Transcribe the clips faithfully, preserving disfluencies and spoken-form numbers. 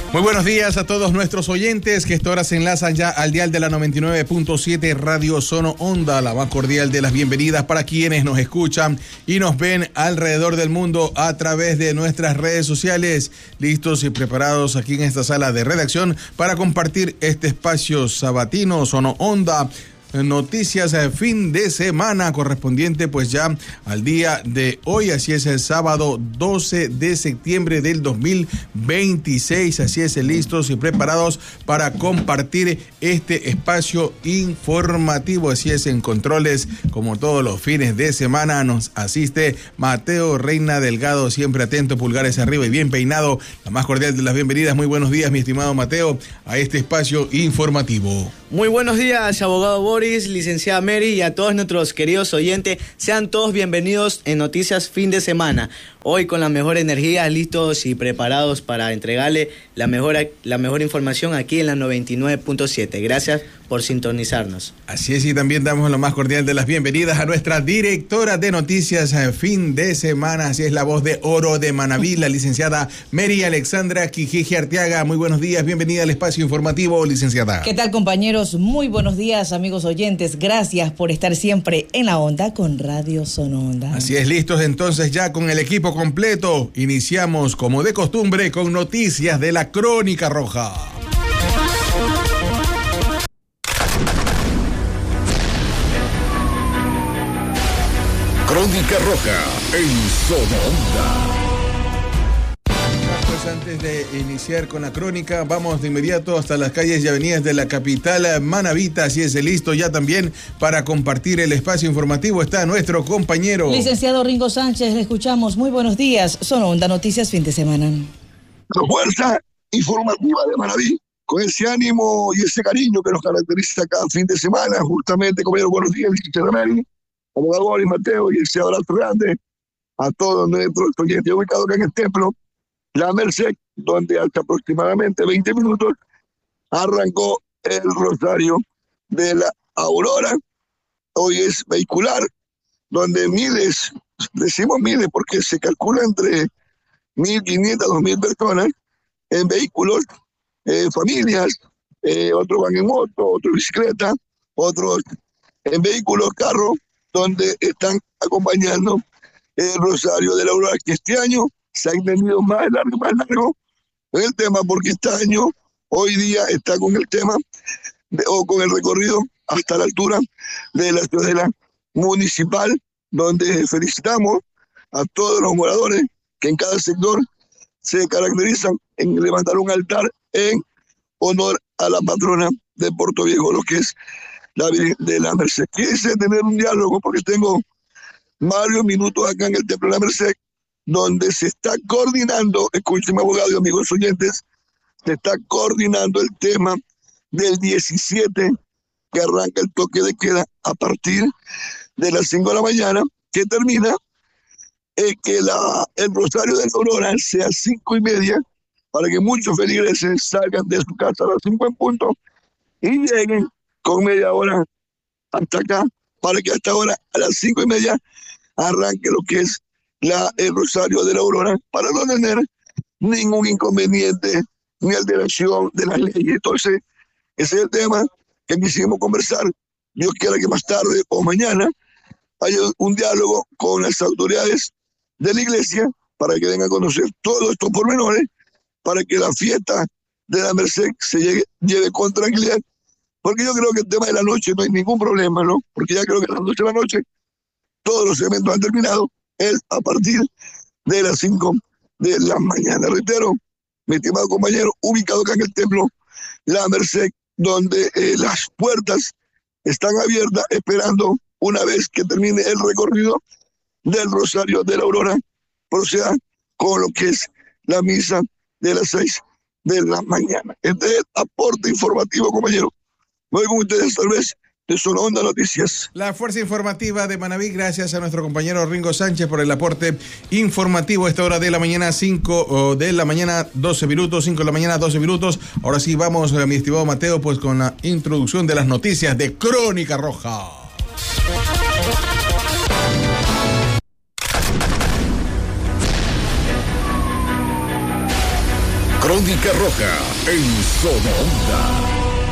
Muy buenos días a todos nuestros oyentes que esta hora se enlazan ya al dial de la noventa y nueve punto siete Radio Sono Onda. La más cordial de las bienvenidas para quienes nos escuchan y nos ven alrededor del mundo a través de nuestras redes sociales. Listos y preparados aquí en esta sala de redacción para compartir este espacio sabatino Sono Onda. Noticias de fin de semana correspondiente pues ya al día de hoy, así es, el sábado doce de septiembre del dos mil veintiséis, así es, listos y preparados para compartir este espacio informativo, así es, en controles como todos los fines de semana nos asiste Mateo Reina Delgado, siempre atento, pulgares arriba y bien peinado. La más cordial de las bienvenidas. Muy buenos días, mi estimado Mateo, a este espacio informativo. Muy buenos días, abogado Boris, licenciada Mary y a todos nuestros queridos oyentes. Sean todos bienvenidos en Noticias Fin de Semana. Hoy con la mejor energía, listos y preparados para entregarle la mejor, la mejor información aquí en la noventa y nueve punto siete. Gracias por sintonizarnos. Así es, y también damos la más cordial de las bienvenidas a nuestra directora de Noticias Fin de Semana. Así es, la voz de oro de Manabí, la licenciada Mary Alexandra Quijiji Arteaga. Muy buenos días, bienvenida al espacio informativo, licenciada. ¿Qué tal, compañeros? Muy buenos días, amigos oyentes. Gracias por estar siempre en la onda con Radio Sono Onda. Así es, listos entonces ya con el equipo completo. Iniciamos como de costumbre con noticias de la Crónica Roja. Crónica Roja en Sono Onda. Pues antes de iniciar con la crónica, vamos de inmediato hasta las calles y avenidas de la capital manabita. Así es, listo ya también para compartir el espacio informativo está nuestro compañero licenciado Ringo Sánchez. Le escuchamos. Muy buenos días. Sono Onda Noticias Fin de Semana. La fuerza informativa de Manabí, con ese ánimo y ese cariño que nos caracteriza cada fin de semana. Justamente, compañero, buenos días, licenciada Mary, abogado Boris, Mateo y el senador Alto Grande, a todos nuestros oyentes ubicados acá en el templo La Merced, donde hace aproximadamente veinte minutos arrancó el Rosario de la Aurora. Hoy es vehicular, donde miles, decimos miles porque se calcula entre mil quinientas, dos mil personas en vehículos, eh, familias, eh, otros van en moto, otros en bicicleta, otros en vehículos, carros, donde están acompañando el Rosario de la Aurora, que este año se ha extendido más largo, más largo en el tema, porque este año, hoy día, está con el tema, de, o con el recorrido hasta la altura de la ciudadela municipal, donde felicitamos a todos los moradores que en cada sector se caracterizan en levantar un altar en honor a la patrona de Puerto Viejo, lo que es la Virgen de la Merced. Quise tener un diálogo porque tengo varios minutos acá en el Templo de la Merced, donde se está coordinando, escúcheme, abogado y amigos oyentes, se está coordinando el tema del diecisiete, que arranca el toque de queda a partir de las cinco de la mañana, que termina eh, que la, el Rosario de la Aurora sea cinco y media, para que muchos feligreses salgan de su casa a las cinco en punto y lleguen con media hora hasta acá, para que hasta ahora a las cinco y media arranque lo que es la, el Rosario de la Aurora, para no tener ningún inconveniente ni alteración de las leyes. Entonces, ese es el tema que quisimos conversar. Dios quiera que más tarde o mañana haya un diálogo con las autoridades de la iglesia para que vengan a conocer todos estos pormenores, para que la fiesta de la Merced se llegue, lleve con tranquilidad, porque yo creo que el tema de la noche no hay ningún problema, ¿no? Porque ya creo que a las doce de la noche todos los eventos han terminado, es a partir de las cinco de la mañana. Reitero, mi estimado compañero, ubicado acá en el templo La Merced, donde eh, las puertas están abiertas esperando, una vez que termine el recorrido del Rosario de la Aurora, proceda con lo que es la misa de las seis de la mañana. Este es el aporte informativo, compañero. Me voy con ustedes, tal vez, de Sono Onda Noticias. La fuerza informativa de Manabí, gracias a nuestro compañero Ringo Sánchez por el aporte informativo a esta hora de la mañana, cinco de la mañana, doce minutos, cinco de la mañana, doce minutos. Ahora sí vamos, mi estimado Mateo, pues con la introducción de las noticias de Crónica Roja. Crónica Roja en Sonoonda.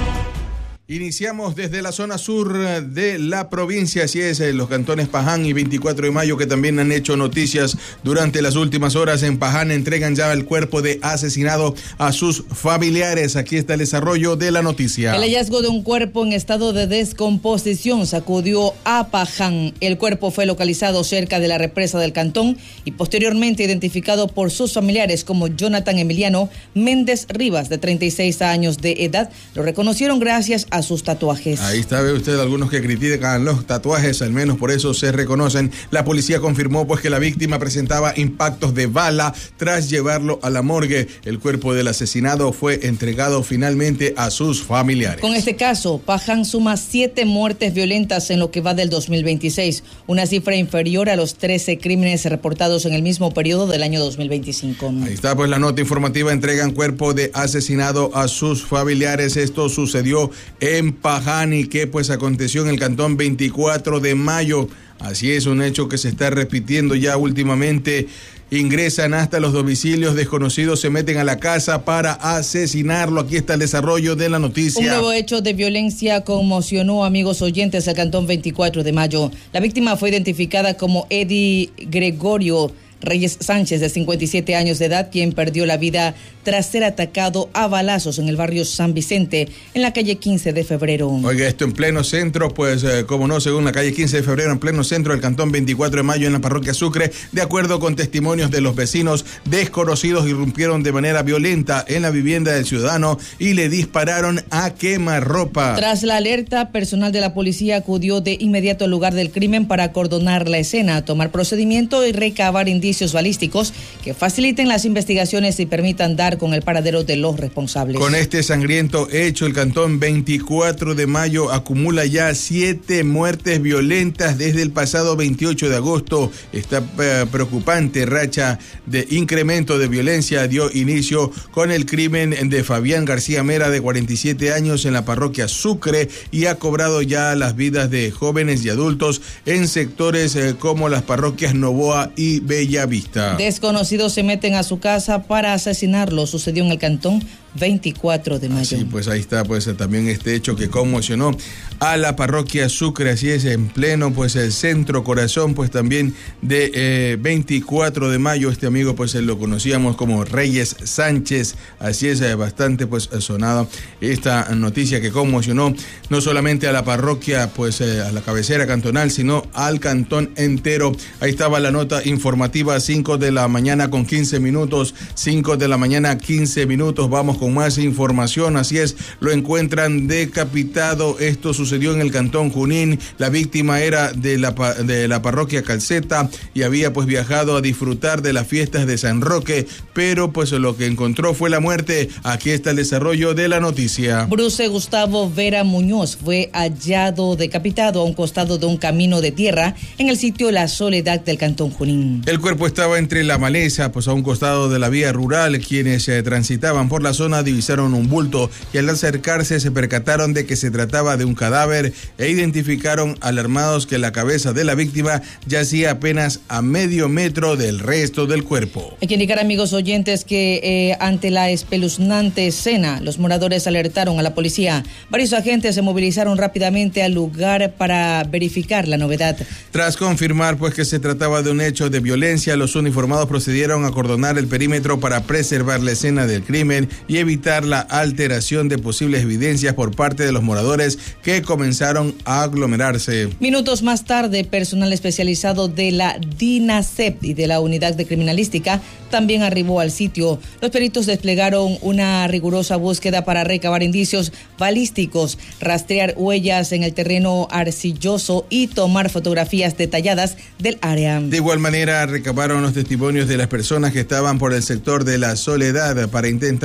Iniciamos desde la zona sur de la provincia, así es, los cantones Paján y veinticuatro de mayo, que también han hecho noticias durante las últimas horas. En Paján entregan ya el cuerpo de asesinado a sus familiares. Aquí está el desarrollo de la noticia. El hallazgo de un cuerpo en estado de descomposición sacudió a Paján. El cuerpo fue localizado cerca de la represa del cantón y posteriormente identificado por sus familiares como Jonathan Emiliano Méndez Rivas, de treinta y seis años de edad. Lo reconocieron gracias a a sus tatuajes. Ahí está, ve usted, algunos que critican los tatuajes, al menos por eso se reconocen. La policía confirmó pues que la víctima presentaba impactos de bala tras llevarlo a la morgue. El cuerpo del asesinado fue entregado finalmente a sus familiares. Con este caso, Paján suma siete muertes violentas en lo que va del dos mil veintiséis, una cifra inferior a los trece crímenes reportados en el mismo periodo del año dos mil veinticinco. Ahí está pues la nota informativa, entregan cuerpo de asesinado a sus familiares. Esto sucedió en Paján y que pues aconteció en el cantón veinticuatro de mayo. Así es, un hecho que se está repitiendo ya últimamente. Ingresan hasta los domicilios desconocidos, se meten a la casa para asesinarlo. Aquí está el desarrollo de la noticia. Un nuevo hecho de violencia conmocionó, amigos oyentes, al cantón veinticuatro de mayo. La víctima fue identificada como Eddie Gregorio Reyes Sánchez, de cincuenta y siete años de edad, quien perdió la vida tras ser atacado a balazos en el barrio San Vicente, en la calle quince de febrero. Oiga, esto en pleno centro, pues, eh, como no, según la calle quince de febrero, en pleno centro del cantón veinticuatro de mayo, en la parroquia Sucre. De acuerdo con testimonios de los vecinos, desconocidos irrumpieron de manera violenta en la vivienda del ciudadano y le dispararon a quemarropa. Tras la alerta, personal de la policía acudió de inmediato al lugar del crimen para acordonar la escena, tomar procedimiento y recabar indicios balísticos que faciliten las investigaciones y permitan dar con el paradero de los responsables. Con este sangriento hecho, el cantón veinticuatro de mayo acumula ya siete muertes violentas desde el pasado veintiocho de agosto. Esta eh, preocupante racha de incremento de violencia dio inicio con el crimen de Fabián García Mera, de cuarenta y siete años, en la parroquia Sucre, y ha cobrado ya las vidas de jóvenes y adultos en sectores eh, como las parroquias Novoa y Bellavista. Desconocidos se meten a su casa para asesinarlo. Sucedió en el cantón veinticuatro de mayo. Sí, pues ahí está pues también este hecho que conmocionó a la parroquia Sucre. Así es, en pleno pues el centro corazón pues también de eh, veinticuatro de mayo. Este amigo pues lo conocíamos como Reyes Sánchez. Así es, eh, bastante pues sonado esta noticia que conmocionó no solamente a la parroquia pues eh, a la cabecera cantonal, sino al cantón entero. Ahí estaba la nota informativa, cinco de la mañana con quince minutos, cinco de la mañana quince minutos. Vamos con más información. Así es, lo encuentran decapitado. Esto sucedió en el cantón Junín. La víctima era de la, de la parroquia Calceta y había pues viajado a disfrutar de las fiestas de San Roque, pero pues lo que encontró fue la muerte. Aquí está el desarrollo de la noticia. Bruce Gustavo Vera Muñoz fue hallado decapitado a un costado de un camino de tierra en el sitio La Soledad del cantón Junín. El cuerpo estaba entre la maleza, pues a un costado de la vía rural. Quienes eh, transitaban por la zona divisaron un bulto y al acercarse se percataron de que se trataba de un cadáver e identificaron alarmados que la cabeza de la víctima yacía apenas a medio metro del resto del cuerpo. Hay que indicar, amigos oyentes, que eh, ante la espeluznante escena, los moradores alertaron a la policía. Varios agentes se movilizaron rápidamente al lugar para verificar la novedad. Tras confirmar pues que se trataba de un hecho de violencia, los uniformados procedieron a acordonar el perímetro para preservar la escena del crimen y evitar la alteración de posibles evidencias por parte de los moradores, que comenzaron a aglomerarse. Minutos más tarde, personal especializado de la DINASEP y de la Unidad de Criminalística también arribó al sitio. Los peritos desplegaron una rigurosa búsqueda para recabar indicios balísticos, rastrear huellas en el terreno arcilloso y tomar fotografías detalladas del área. De igual manera, recabaron los testimonios de las personas que estaban por el sector de La Soledad para intentar precisar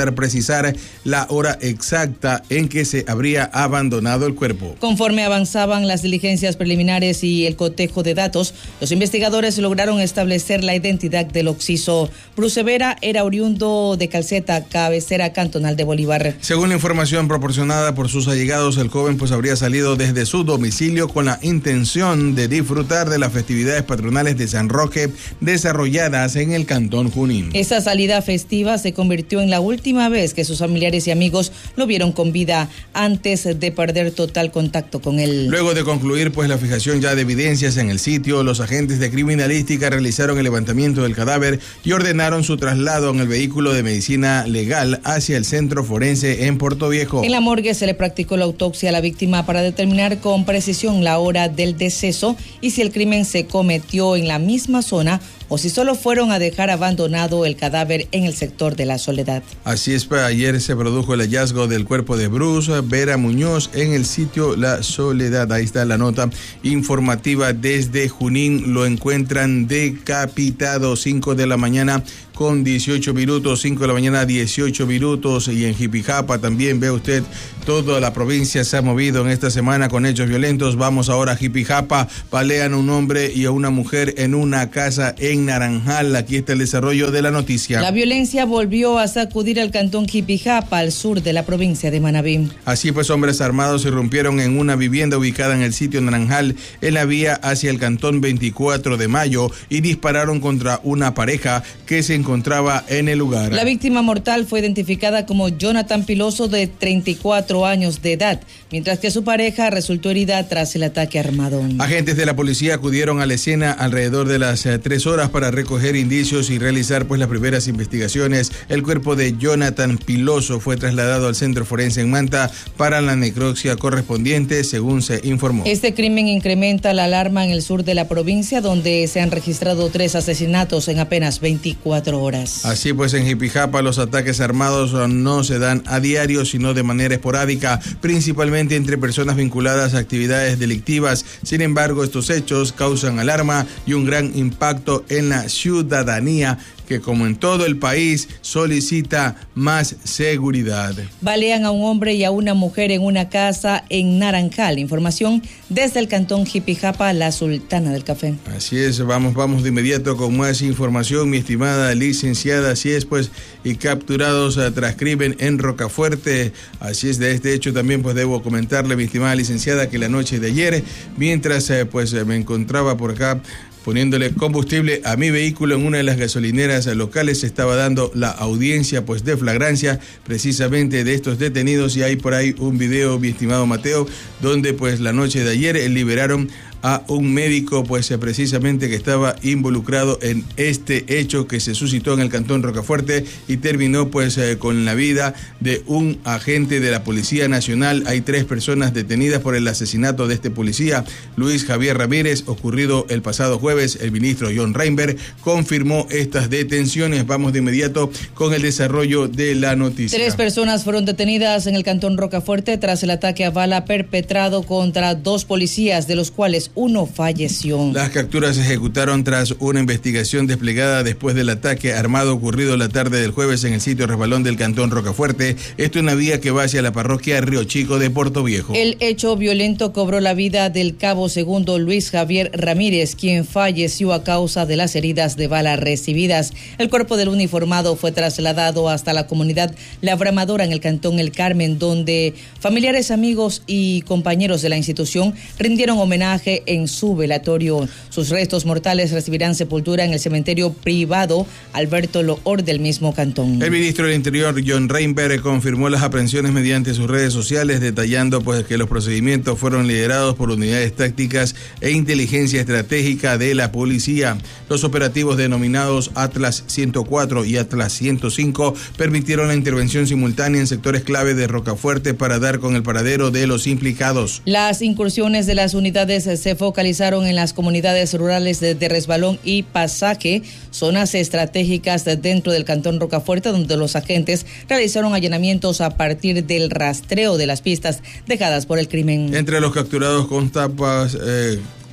precisar la hora exacta en que se habría abandonado el cuerpo. Conforme avanzaban las diligencias preliminares y el cotejo de datos, los investigadores lograron establecer la identidad del occiso. Bruce Vera era oriundo de Calceta, cabecera cantonal de Bolívar. Según la información proporcionada por sus allegados, el joven pues habría salido desde su domicilio con la intención de disfrutar de las festividades patronales de San Roque desarrolladas en el Cantón Junín. Esa salida festiva se convirtió en la última vez que sus familiares y amigos lo vieron con vida antes de perder total contacto con él. Luego de concluir pues la fijación ya de evidencias en el sitio, los agentes de criminalística realizaron el levantamiento del cadáver y ordenaron su traslado en el vehículo de medicina legal hacia el centro forense en Puerto Viejo. En la morgue se le practicó la autopsia a la víctima para determinar con precisión la hora del deceso y si el crimen se cometió en la misma zona o si solo fueron a dejar abandonado el cadáver en el sector de La Soledad. Así es, ayer se produjo el hallazgo del cuerpo de Bruce Vera Muñoz en el sitio La Soledad. Ahí está la nota informativa desde Junín. Lo encuentran decapitado, cinco de la mañana con dieciocho minutos, cinco de la mañana dieciocho minutos, y en Jipijapa también ve usted, toda la provincia se ha movido en esta semana con hechos violentos. Vamos ahora a Jipijapa, balean a un hombre y a una mujer en una casa en Naranjal. Aquí está el desarrollo de la noticia. La violencia volvió a sacudir al cantón Jipijapa, al sur de la provincia de Manabí. Así pues, hombres armados irrumpieron en una vivienda ubicada en el sitio Naranjal, en la vía hacia el cantón veinticuatro de mayo, y dispararon contra una pareja que se encontraba en el lugar. La víctima mortal fue identificada como Jonathan Piloso, de treinta y cuatro años de edad, mientras que su pareja resultó herida tras el ataque armado. Agentes de la policía acudieron a la escena alrededor de las eh, tres horas para recoger indicios y realizar pues las primeras investigaciones. El cuerpo de Jonathan Piloso fue trasladado al centro forense en Manta para la necropsia correspondiente, según se informó. Este crimen incrementa la alarma en el sur de la provincia, donde se han registrado tres asesinatos en apenas veinticuatro horas. Así pues, en Jipijapa los ataques armados no se dan a diario, sino de manera esporádica, principalmente entre personas vinculadas a actividades delictivas. Sin embargo, estos hechos causan alarma y un gran impacto en la ciudadanía, que como en todo el país solicita más seguridad. Balean a un hombre y a una mujer en una casa en Naranjal. Información desde el cantón Jipijapa, la Sultana del Café. Así es, vamos, vamos de inmediato con más información, mi estimada licenciada. Así es, pues, y capturados uh, tras crimen en Rocafuerte. Así es, de este hecho también pues debo comentarle, mi estimada licenciada, que la noche de ayer, mientras uh, pues uh, me encontraba por acá poniéndole combustible a mi vehículo en una de las gasolineras locales, se estaba dando la audiencia pues de flagrancia precisamente de estos detenidos, y hay por ahí un video, mi estimado Mateo, donde pues la noche de ayer liberaron a un médico pues precisamente que estaba involucrado en este hecho que se suscitó en el cantón Rocafuerte y terminó pues eh, con la vida de un agente de la Policía Nacional. Hay tres personas detenidas por el asesinato de este policía, Luis Javier Ramírez, ocurrido el pasado jueves. El ministro John Reinberg confirmó estas detenciones. Vamos de inmediato con el desarrollo de la noticia. Tres personas fueron detenidas en el cantón Rocafuerte tras el ataque a bala perpetrado contra dos policías, de los cuales uno falleció. Las capturas se ejecutaron tras una investigación desplegada después del ataque armado ocurrido la tarde del jueves en el sitio Resbalón del cantón Rocafuerte. Esto en una vía que va hacia la parroquia Río Chico de Puerto Viejo. El hecho violento cobró la vida del cabo segundo Luis Javier Ramírez, quien falleció a causa de las heridas de bala recibidas. El cuerpo del uniformado fue trasladado hasta la comunidad La Bramadora en el cantón El Carmen, donde familiares, amigos y compañeros de la institución rindieron homenaje en su velatorio. Sus restos mortales recibirán sepultura en el cementerio privado Alberto Loor del mismo cantón. El ministro del Interior, John Reinberg, confirmó las aprehensiones mediante sus redes sociales, detallando pues que los procedimientos fueron liderados por unidades tácticas e inteligencia estratégica de la policía. Los operativos denominados Atlas ciento cuatro y Atlas ciento cinco permitieron la intervención simultánea en sectores clave de Rocafuerte para dar con el paradero de los implicados. Las incursiones de las unidades se focalizaron en las comunidades rurales de, de Resbalón y Pasaje, zonas estratégicas de dentro del cantón Rocafuerte, donde los agentes realizaron allanamientos a partir del rastreo de las pistas dejadas por el crimen. Entre los capturados consta pues, eh,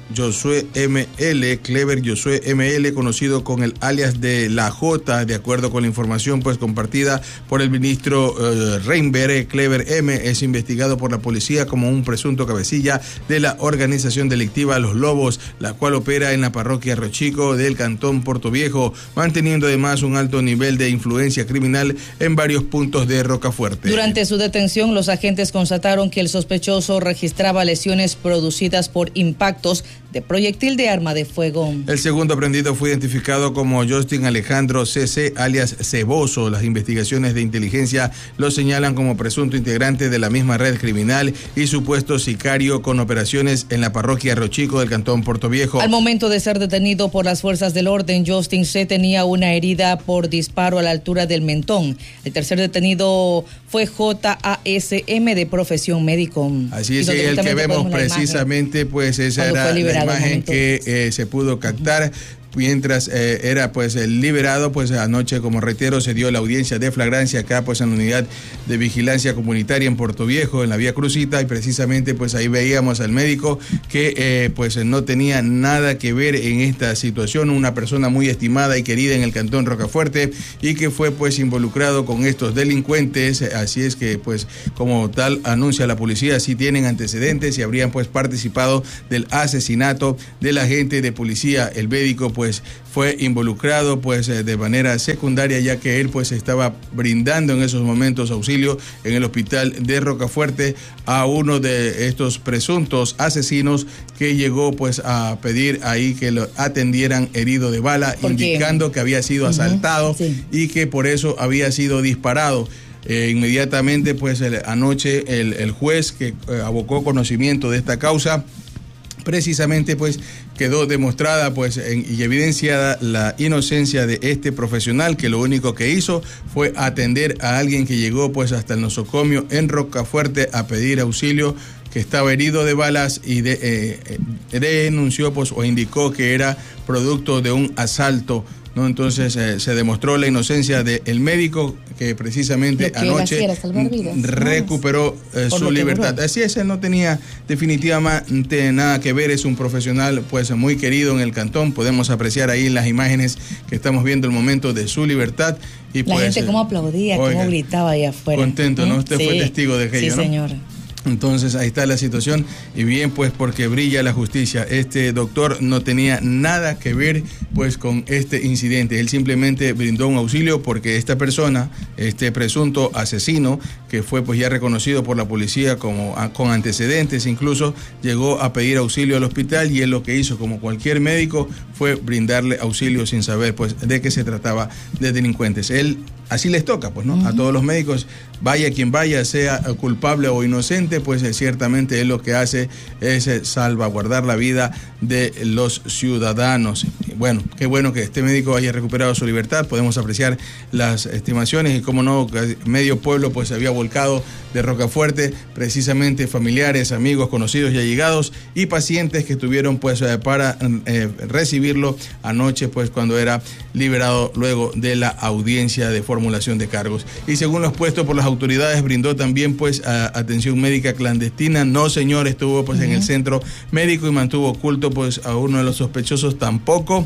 Josué M L, Clever Josué M L, conocido con el alias de La J, de acuerdo con la información pues compartida por el ministro uh, Reinberg. Clever M es investigado por la policía como un presunto cabecilla de la organización delictiva Los Lobos, la cual opera en la parroquia Río Chico del cantón Portoviejo, manteniendo además un alto nivel de influencia criminal en varios puntos de Rocafuerte. Durante su detención, los agentes constataron que el sospechoso registraba lesiones producidas por impactos de proyectil de arma de fuego. El segundo aprendido fue identificado como Justin Alejandro C C, alias Ceboso. Las investigaciones de inteligencia lo señalan como presunto integrante de la misma red criminal y supuesto sicario con operaciones en la parroquia Río Chico del cantón Portoviejo. Al momento de ser detenido por las fuerzas del orden, Justin C tenía una herida por disparo a la altura del mentón. El tercer detenido fue J A S M, de profesión médico. Así es, el que vemos precisamente, pues esa era la imagen que eh, se pudo captar mientras eh, era pues liberado. Pues anoche, como reitero, se dio la audiencia de flagrancia acá pues en la unidad de vigilancia comunitaria en Portoviejo, en la vía Cruzita, y precisamente pues ahí veíamos al médico que eh, pues no tenía nada que ver en esta situación, una persona muy estimada y querida en el cantón Rocafuerte y que fue pues involucrado con estos delincuentes. Así es que pues como tal anuncia la policía, sí tienen antecedentes y habrían pues participado del asesinato del agente de policía. El médico pues fue involucrado pues de manera secundaria, ya que él pues estaba brindando en esos momentos auxilio en el hospital de Rocafuerte a uno de estos presuntos asesinos que llegó pues a pedir ahí que lo atendieran herido de bala, indicando que había sido asaltado, uh-huh, sí, y que por eso había sido disparado. Eh, inmediatamente pues el, anoche el, el juez que eh, abocó conocimiento de esta causa, precisamente pues quedó demostrada pues en, y evidenciada la inocencia de este profesional, que lo único que hizo fue atender a alguien que llegó pues hasta el nosocomio en Rocafuerte a pedir auxilio, que estaba herido de balas, y de, eh, denunció pues o indicó que era producto de un asalto, ¿no? Entonces eh, se demostró la inocencia del médico, que precisamente que anoche vidas, recuperó eh, su libertad. Muró. Así es, él no tenía definitivamente nada que ver, es un profesional pues muy querido en el cantón. Podemos apreciar ahí en las imágenes que estamos viendo el momento de su libertad. Y la pues, gente cómo aplaudía, oiga, cómo gritaba ahí afuera. Contento, ¿no? Usted sí, fue testigo de aquello, sí, ¿no? Señor. Entonces ahí está la situación, y bien pues porque brilla la justicia. Este doctor no tenía nada que ver pues con este incidente, él simplemente brindó un auxilio porque esta persona, este presunto asesino, que fue pues ya reconocido por la policía como a, con antecedentes, incluso llegó a pedir auxilio al hospital, y él lo que hizo como cualquier médico fue brindarle auxilio sin saber pues de qué se trataba de delincuentes. Él así les toca, pues, ¿no? Uh-huh. A todos los médicos, vaya quien vaya, sea culpable o inocente, pues eh, ciertamente él lo que hace es eh, salvaguardar la vida de los ciudadanos. Bueno, qué bueno que este médico haya recuperado su libertad. Podemos apreciar las estimaciones y, cómo no, medio pueblo pues se había volcado de Rocafuerte, precisamente familiares, amigos, conocidos y allegados y pacientes que estuvieron pues eh, para eh, recibirlo anoche, pues cuando era liberado luego de la audiencia de formulación de cargos. Y según lo expuesto por las autoridades, brindó también pues a, atención médica clandestina. No, señor, estuvo pues uh-huh. en el centro médico y mantuvo oculto pues a uno de los sospechosos tampoco.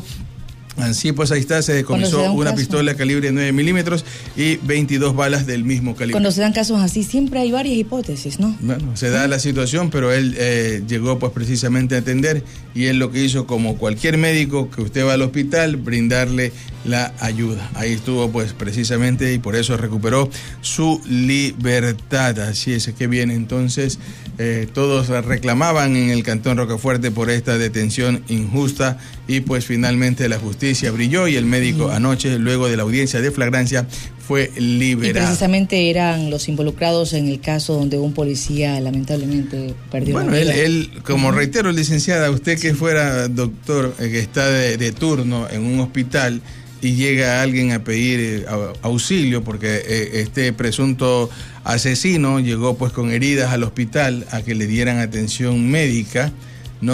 Así pues ahí está, se decomisó una caso. pistola calibre nueve milímetros y veintidós balas del mismo calibre. Cuando se dan casos así siempre hay varias hipótesis, ¿no? Bueno, se da la situación, pero él eh, llegó pues precisamente a atender, y él lo que hizo como cualquier médico que usted va al hospital, brindarle la ayuda. Ahí estuvo pues precisamente, y por eso recuperó su libertad. Así es que bien, entonces eh, todos reclamaban en el cantón Rocafuerte por esta detención injusta, y pues finalmente la justicia brilló y el médico sí. anoche, luego de la audiencia de flagrancia, fue liberado. Y precisamente eran los involucrados en el caso donde un policía lamentablemente perdió bueno, la vida. Bueno, él, él, como uh-huh. reitero, licenciada, usted que fuera doctor, eh, que está de, de turno en un hospital y llega alguien a pedir eh, auxilio porque eh, este presunto asesino llegó pues con heridas al hospital a que le dieran atención médica, ¿no?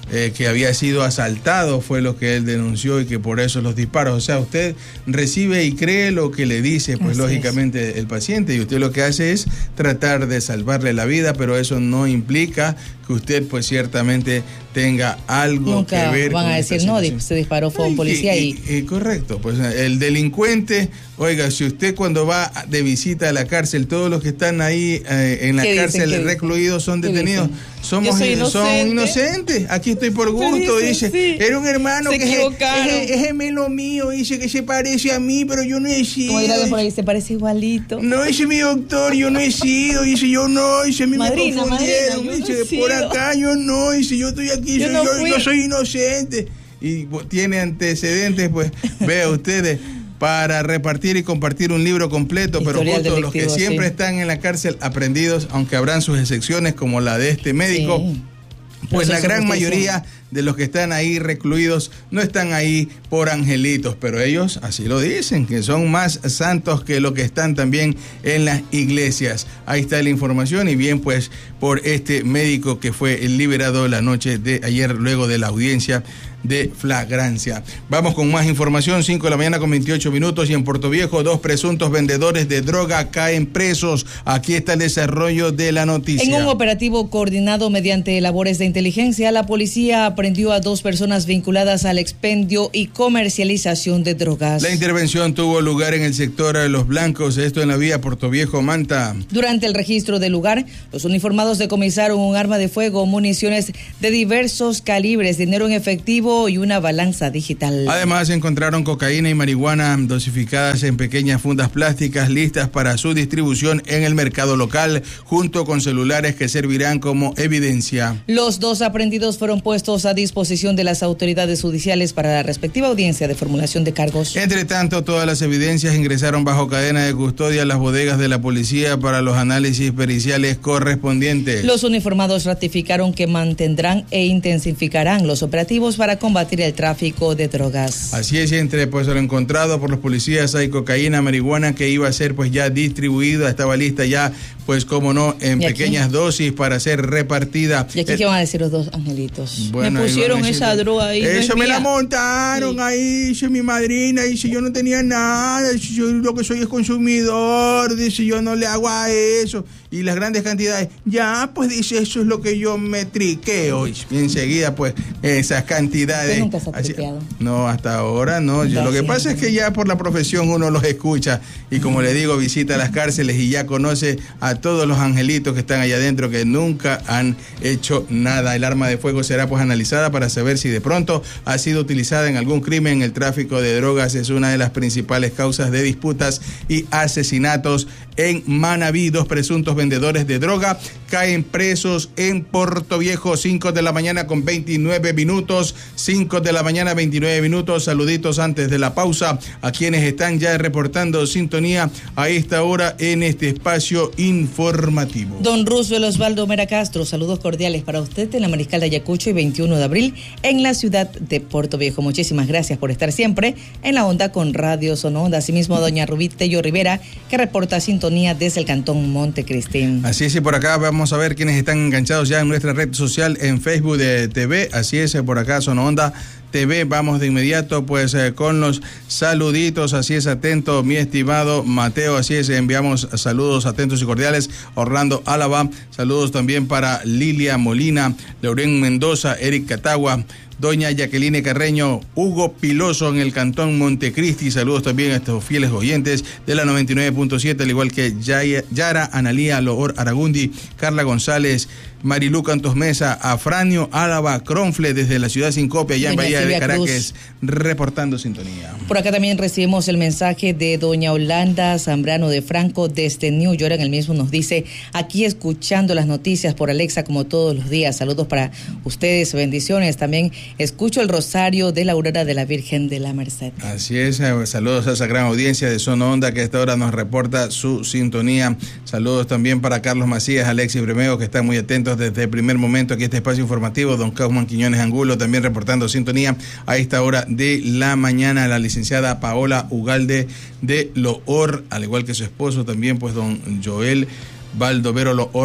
eh, que había sido asaltado, fue lo que él denunció y que por eso los disparos. O sea, usted recibe y cree lo que le dice, pues así lógicamente es. El paciente, y usted lo que hace es tratar de salvarle la vida, pero eso no implica que usted pues ciertamente tenga algo Nunca que ver van con a decir, no, se disparó, fue un policía y, y, y... Correcto, pues el delincuente, oiga, si usted cuando va de visita a la cárcel, todos los que están ahí eh, en la cárcel dicen, recluidos son detenidos, somos inocente. son inocentes, aquí estoy por gusto, dicen, dice, sí. Era un hermano se que es, es gemelo mío, dice que se parece a mí, pero yo no he sido. Como dirá por ahí, se parece igualito. No, ese es mi doctor, yo no he sido, dice, yo no, dice, a mí madrina, me confundieron, madrina, dice, no por acá yo no, dice, yo estoy aquí, yo, soy, no yo, yo soy inocente. Y tiene antecedentes, pues, vea ustedes, para repartir y compartir un libro completo, pero justo los que siempre sí. están en la cárcel aprendidos, aunque habrán sus excepciones, como la de este médico, sí. pues la gran mayoría de los que están ahí recluidos no están ahí por angelitos, pero ellos así lo dicen, que son más santos que lo que están también en las iglesias. Ahí está la información, y bien pues por este médico que fue liberado la noche de ayer luego de la audiencia de flagrancia. Vamos con más información, cinco de la mañana con veintiocho minutos, y en Puerto Viejo dos presuntos vendedores de droga caen presos. Aquí está el desarrollo de la noticia. En un operativo coordinado mediante labores de inteligencia, la policía aprendió a dos personas vinculadas al expendio y comercialización de drogas. La intervención tuvo lugar en el sector de Los Blancos, esto en la vía Puerto Viejo Manta. Durante el registro del lugar, los uniformados decomisaron un arma de fuego, municiones de diversos calibres, dinero en efectivo y una balanza digital. Además, encontraron cocaína y marihuana dosificadas en pequeñas fundas plásticas listas para su distribución en el mercado local, junto con celulares que servirán como evidencia. Los dos aprendidos fueron puestos a disposición de las autoridades judiciales para la respectiva audiencia de formulación de cargos. Entre tanto, todas las evidencias ingresaron bajo cadena de custodia a las bodegas de la policía para los análisis periciales correspondientes. Los uniformados ratificaron que mantendrán e intensificarán los operativos para combatir el tráfico de drogas. Así es, entre pues lo encontrado por los policías hay cocaína, marihuana que iba a ser pues ya distribuida, estaba lista ya pues como no en pequeñas dosis para ser repartida. ¿Y aquí eh, qué van a decir los dos angelitos? Bueno, me pusieron esa droga ahí. Eso no me la montaron sí. ahí, dice mi madrina, dice yo no tenía nada, dice yo lo que soy es consumidor, dice yo no le hago a eso. Y las grandes cantidades, ya pues dice eso es lo que yo me triqueo. Y enseguida pues esas cantidades. ¿Usted nunca se ha triqueado? No, hasta ahora no. Yo, lo que pasa es que ya por la profesión uno los escucha y como le digo, visita las cárceles y ya conoce a todos los angelitos que están allá adentro que nunca han hecho nada. El arma de fuego será pues analizada para saber si de pronto ha sido utilizada en algún crimen. El tráfico de drogas es una de las principales causas de disputas y asesinatos en Manabí. Dos presuntos vendedores de droga caen presos en Puerto Viejo. Cinco de la mañana con veintinueve minutos. Cinco de la mañana veintinueve minutos. Saluditos antes de la pausa a quienes están ya reportando sintonía a esta hora en este espacio informativo. Don Roosevelt Osvaldo Mera Castro, saludos cordiales para usted en la Mariscal de Ayacucho y veintiuno de abril en la ciudad de Puerto Viejo. Muchísimas gracias por estar siempre en la onda con Radio Sono Onda. Asimismo a doña Rubí Tello Rivera, que reporta sintonía desde el cantón Montecristín. Así es, y por acá vamos a ver quiénes están enganchados ya en nuestra red social en Facebook de T V. Así es, por acá Sono Onda T V. Vamos de inmediato pues eh, con los saluditos. Así es, atento mi estimado Mateo. Así es, enviamos saludos atentos y cordiales. Orlando Álava, saludos también para Lilia Molina, Lauren Mendoza, Eric Catagua, doña Jacqueline Carreño, Hugo Piloso en el cantón Montecristi. Saludos también a estos fieles oyentes de la noventa y nueve punto siete, al igual que Yara Analía Loor Aragundi, Carla González, Marilú Cantos Mesa, Afranio Álava Cronfle desde la ciudad sin copia, allá en Bahía de Caracas, reportando sintonía. Por acá también recibimos el mensaje de doña Holanda Zambrano de Franco desde New York. En el mismo nos dice, aquí escuchando las noticias por Alexa como todos los días. Saludos para ustedes, bendiciones. También escucho el rosario de la aurora de la Virgen de la Merced. Así es, saludos a esa gran audiencia de Sono Onda que a esta hora nos reporta su sintonía. Saludos también para Carlos Macías, Alexis Bremeo, que están muy atentos desde el primer momento aquí a este espacio informativo. Don Causman Quiñones Angulo también reportando sintonía a esta hora de la mañana. La licenciada Paola Ugalde de Loor, al igual que su esposo también, pues don Joel Baldovero Loor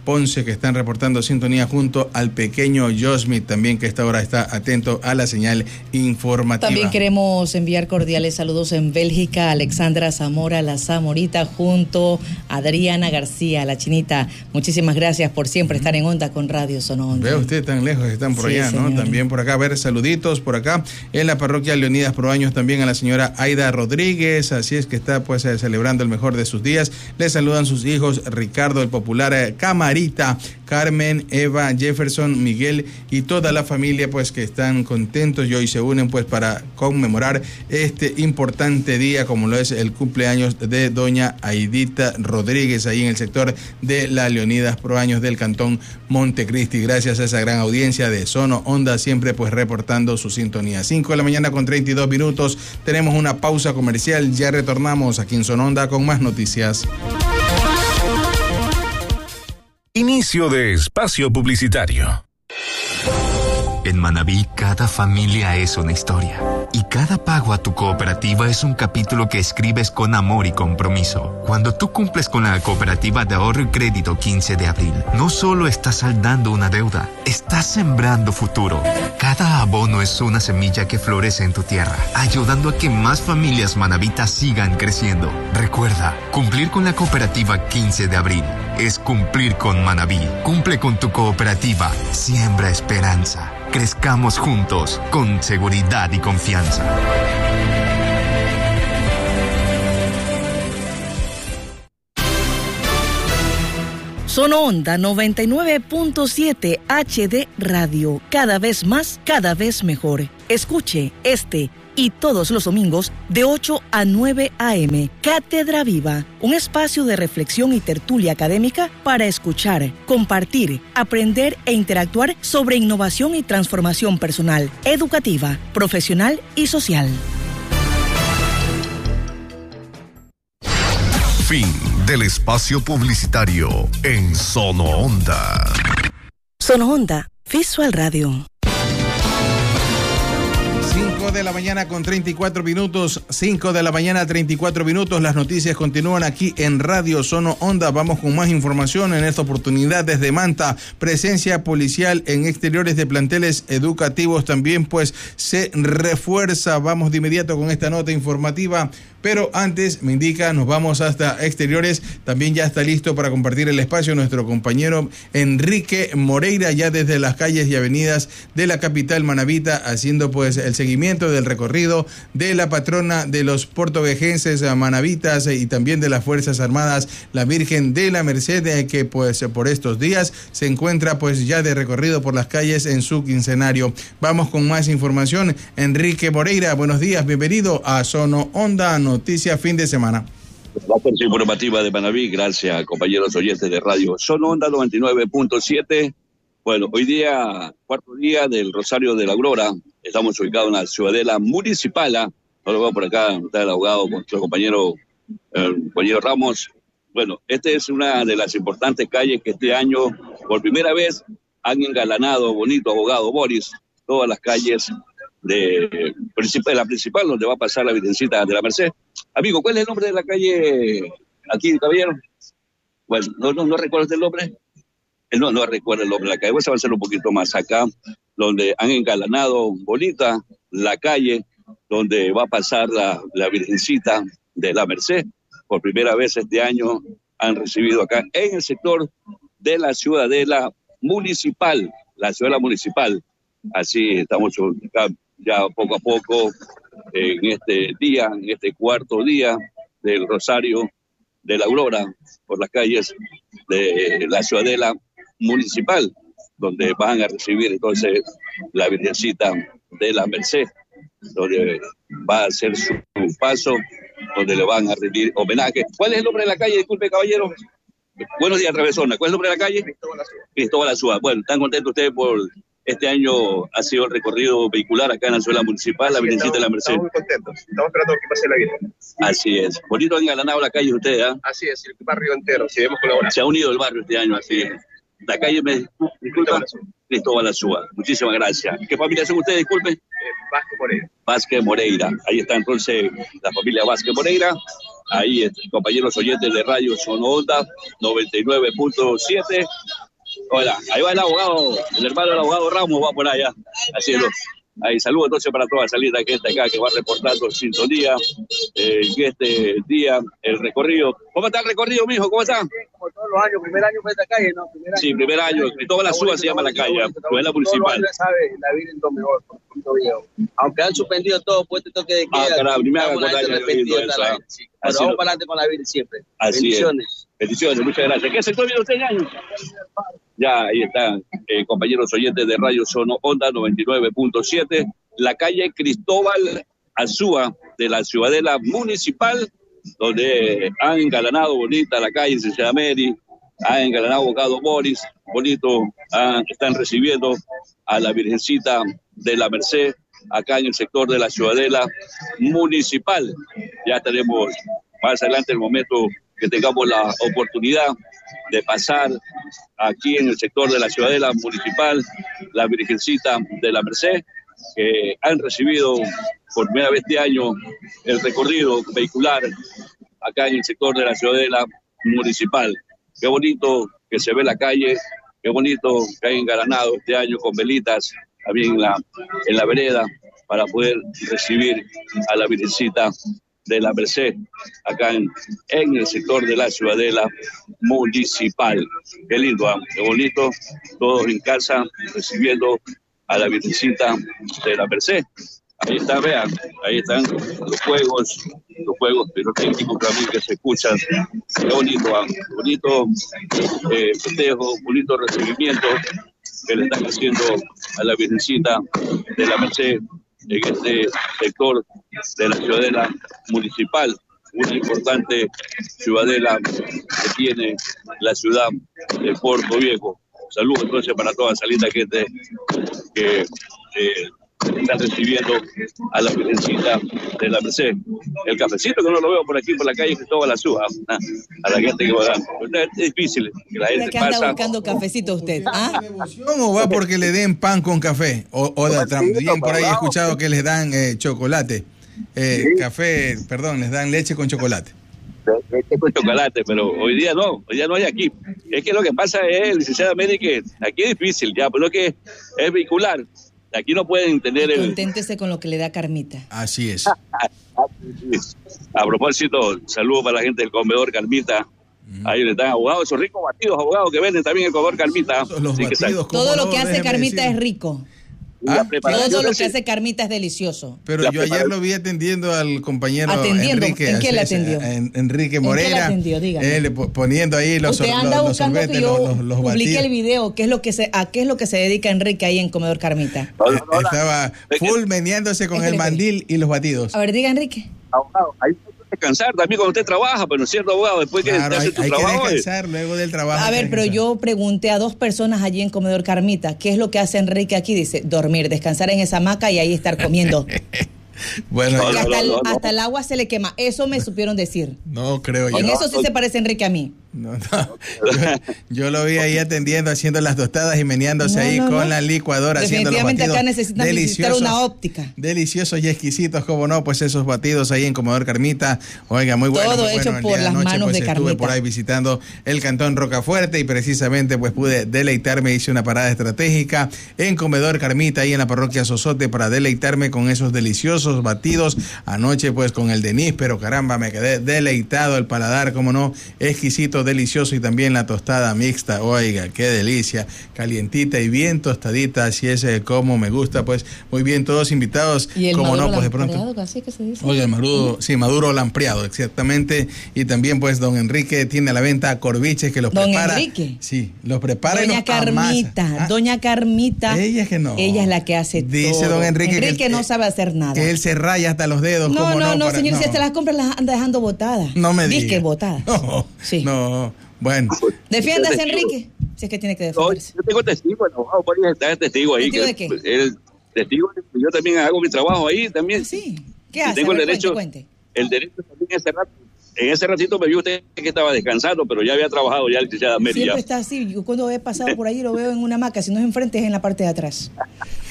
Ponce, que están reportando sintonía junto al pequeño Josmith también, que a esta hora está atento a la señal informativa. También queremos enviar cordiales saludos en Bélgica, Alexandra Zamora, la Zamorita, junto a Adriana García, la Chinita. Muchísimas gracias por siempre estar en onda con Radio Sono Onda. Ve usted tan lejos, están por Sí, allá, ¿no? señor. También por acá, a ver, saluditos por acá en la parroquia Leonidas Proaños, también a la señora Aida Rodríguez, así es que está pues eh, celebrando el mejor de sus días. Le saludan sus hijos Ricardo, el popular eh, Camarita, Carmen, Eva, Jefferson, Miguel y toda la familia pues que están contentos y hoy se unen pues para conmemorar este importante día como lo es el cumpleaños de doña Aidita Rodríguez ahí en el sector de la Leonidas Proaños del cantón Montecristi. Gracias a esa gran audiencia de Sono Onda, siempre pues reportando su sintonía. cinco de la mañana con treinta y dos minutos, tenemos una pausa comercial, ya retornamos aquí en Sono Onda con más noticias. Inicio de espacio publicitario. En Manabí, cada familia es una historia. Y cada pago a tu cooperativa es un capítulo que escribes con amor y compromiso. Cuando tú cumples con la Cooperativa de Ahorro y Crédito quince de abril, no solo estás saldando una deuda, estás sembrando futuro. Cada abono es una semilla que florece en tu tierra, ayudando a que más familias manabitas sigan creciendo. Recuerda, cumplir con la Cooperativa quince de abril es cumplir con Manabí. Cumple con tu cooperativa, siembra esperanza. Crezcamos juntos, con seguridad y confianza. Sono Onda noventa y nueve punto siete H D Radio. Cada vez más, cada vez mejor. Escuche este y todos los domingos de ocho a nueve a eme. Cátedra Viva, un espacio de reflexión y tertulia académica para escuchar, compartir, aprender e interactuar sobre innovación y transformación personal, educativa, profesional y social. Fin del espacio publicitario en Sono Onda. Sono Onda, Visual Radio. cinco de la mañana con treinta y cuatro minutos, cinco de la mañana treinta y cuatro minutos, las noticias continúan aquí en Radio Sono Onda. Vamos con más información en esta oportunidad desde Manta. Presencia policial en exteriores de planteles educativos también pues se refuerza. Vamos de inmediato con esta nota informativa, pero antes me indica, nos vamos hasta exteriores. También ya está listo para compartir el espacio nuestro compañero Enrique Moreira, ya desde las calles y avenidas de la capital manabita, haciendo pues el seguimiento del recorrido de la patrona de los portovejenses manabitas y también de las Fuerzas Armadas, la Virgen de la Merced, que pues por estos días se encuentra pues ya de recorrido por las calles en su quincenario. Vamos con más información. Enrique Moreira, buenos días, bienvenido a Sono Onda, noticia fin de semana. La fuerza informativa de Manabí, gracias compañeros oyentes de Radio Sono Onda noventa y nueve punto siete. Bueno, hoy día, cuarto día del Rosario de la Aurora, estamos ubicados en la Ciudadela Municipal. No lo veo por acá, está el abogado con nuestro compañero, el compañero Ramos. Bueno, esta es una de las importantes calles que este año, por primera vez, han engalanado, bonito abogado Boris, todas las calles de, de la principal, donde va a pasar la Virgencita de la Merced. Amigo, ¿cuál es el nombre de la calle aquí, caballero? Bueno, no, no, no recuerdo el nombre. No, no recuerdo el nombre de la calle. Voy a avanzar un poquito más acá, donde han engalanado bonita la calle, donde va a pasar la, la Virgencita de la Merced. Por primera vez este año han recibido acá en el sector de la Ciudadela Municipal, la Ciudadela Municipal. Así estamos acá ya poco a poco en este día, en este cuarto día del Rosario de la Aurora, por las calles de la Ciudadela Municipal, donde van a recibir entonces la Virgencita de la Merced, donde va a hacer su paso, donde le van a rendir homenaje. ¿Cuál es el nombre de la calle? Disculpe, caballero. Buenos días, Travesona. ¿Cuál es el nombre de la calle? Cristóbal Azúa. Cristóbal Azúa. Bueno, ¿están contentos ustedes por este año ha sido el recorrido vehicular acá en la Ciudad Municipal, la Virgencita de la Merced? Estamos muy contentos. Estamos esperando que pase la Virgen. Así es. Bonito han engalanado la calle ustedes, ¿ah? ¿eh? Así es, el barrio entero. Si debemos colaborar. Se ha unido el barrio este año, así es. La calle, me disculpa, Cristóbal Azúa. Muchísimas gracias. ¿Qué familia son ustedes? Disculpe. Eh, Vázquez Moreira. Vázquez Moreira. Ahí está entonces la familia Vázquez Moreira. Ahí, compañeros oyentes de Radio Sono Onda noventa y nueve punto siete. Hola, ahí va el abogado, el hermano del abogado Ramos va por allá, haciendo. Ahí saludos entonces para toda salida que está acá, que va reportando sintonía, eh, y este día, el recorrido. ¿Cómo está el recorrido, mijo? ¿Cómo está? Como todos los años, primer año fue esta calle, ¿no? Primer año. Sí, primer año, y toda la suba se llama la calle, no es la municipal. Ya sabe, la Virgen lo mejor, punto viejo. Aunque han suspendido todo, pues este toque de queda. Ah, caramba, ni me haga acordar que he visto eso. Pero vamos para adelante con la Virgen siempre. Así Bendiciones. es. Bendiciones, muchas gracias. ¿Qué sector viene usted, año? Ya, ahí están, eh, compañeros oyentes de Radio Sono Onda noventa y nueve punto siete. La calle Cristóbal Azúa de la Ciudadela Municipal, donde han engalanado bonita la calle Licenciada Mary, han engalanado abogado Boris, bonito, han, están recibiendo a la Virgencita de la Merced, acá en el sector de la Ciudadela Municipal. Ya tenemos más adelante el momento que tengamos la oportunidad de pasar aquí en el sector de la Ciudadela Municipal, la Virgencita de la Merced, que han recibido por primera vez este año el recorrido vehicular acá en el sector de la Ciudadela Municipal. Qué bonito que se ve la calle, qué bonito que hay engalanado este año con velitas también en la, en la vereda para poder recibir a la Virgencita de la Merced acá en, en el sector de la Ciudadela Municipal. Qué lindo, ¿eh? Qué bonito, todos en casa recibiendo a la Virgencita de la Merced. Ahí está, vean, ahí están los juegos, los juegos pirotécnicos también que se escuchan. Qué bonito, ¿eh? Qué bonito eh, festejo, bonito recibimiento que le están haciendo a la Virgencita de la Merced en este sector de la Ciudadela Municipal, una importante ciudadela que tiene la ciudad de Puerto Viejo. Saludos entonces para toda esa linda gente que eh, está recibiendo a la Virgencita de la Merced. El cafecito que no lo veo por aquí, por la calle Cristóbal Azúa, a la gente que va dando. Es difícil que la gente que anda pasa. buscando cafecito usted, ¿ah? ¿O va porque le den pan con café? O, o de, también por ahí he escuchado que les dan eh, chocolate. Eh, sí. Café, perdón, les dan leche con chocolate. Leche con chocolate, pero hoy día no, hoy día no hay aquí. Es que lo que pasa es, licenciada Mary, que aquí es difícil ya, pero que es vehicular. Aquí no pueden tener el... Conténtese con lo que le da Carmita. Así es. A propósito, saludos para la gente del comedor Carmita. Mm. Ahí le están abogados, esos ricos batidos, abogados que venden también el comedor Carmita. Los batidos, todo no, lo que hace Carmita decir. Es rico. Ah, todo lo que hace Carmita es delicioso. Pero yo ayer lo vi atendiendo al compañero atendiendo. Enrique. ¿En qué le atendió? En, Enrique Morera. ¿En qué le atendió? Dígame. Él poniendo ahí los Usted anda los, buscando los sorbetes, que yo los, los publique el video. ¿Qué es lo que se, ¿A qué es lo que se dedica Enrique ahí en Comedor Carmita? Eh, estaba full meneándose con el mandil y los batidos. A ver, diga Enrique. Abogado, hay que descansar también cuando usted trabaja, pero no es cierto, abogado, después que claro, hace hay, tu hay trabajo. Que descansar luego del trabajo. A ver, pero yo pregunté a dos personas allí en Comedor Carmita, ¿qué es lo que hace Enrique aquí? Dice, dormir, descansar en esa hamaca y ahí estar comiendo. Bueno, no, no, hasta, el, no, no. hasta el agua se le quema. Eso me supieron decir. No creo yo. En no, eso sí no, se parece Enrique a mí. No, no. Yo, yo lo vi ahí atendiendo, haciendo las tostadas y meneándose no, ahí no, con no. la licuadora, haciendo los batidos. Definitivamente acá necesitan visitar una óptica. Deliciosos y exquisitos, como no, pues esos batidos ahí en Comedor Carmita. Oiga, muy bueno. Todo muy hecho bueno. por las noche, manos pues, de estuve Carmita. por ahí visitando el cantón Rocafuerte y precisamente pues pude deleitarme, hice una parada estratégica en Comedor Carmita, ahí en la parroquia Sosote, para deleitarme con esos deliciosos batidos. Anoche pues con el Denis, pero caramba, me quedé deleitado, el paladar, como no, exquisito, delicioso, y también la tostada mixta, oiga, qué delicia, calientita y bien tostadita, así es eh, como me gusta, pues muy bien, todos invitados, y el como no, pues de pronto. pronto. Así que se dice. Oiga, el maduro, sí, maduro lampreado, exactamente, y también pues don Enrique tiene a la venta corviches que los don prepara. Don Enrique. Sí, los prepara doña y los Carmita, amasa. ¿Ah? Doña Carmita. Ella es que no. Ella es la que hace Dice todo. don Enrique, Enrique que, no sabe hacer nada. Que él se raya hasta los dedos. No, no, no, no, para, señor, no. si hasta las compras las anda dejando botadas. No me diga. Dice que botadas. No, sí. no, bueno. Defiéndase, Enrique, si es que tiene que defenderse. No, yo tengo testigo, el abogado por ahí está el testigo ahí. ¿Testigo que, de qué? El testigo, yo también hago mi trabajo ahí también. ¿Ah, sí? ¿Qué hace? Tengo ver, el derecho, cuente, cuente. el derecho también ese rato. En ese ratito me vio usted que estaba descansando, pero ya había trabajado ya el licenciada Mary. Siempre está así. Yo cuando he pasado por allí lo veo en una hamaca. Si no es enfrente, es en la parte de atrás.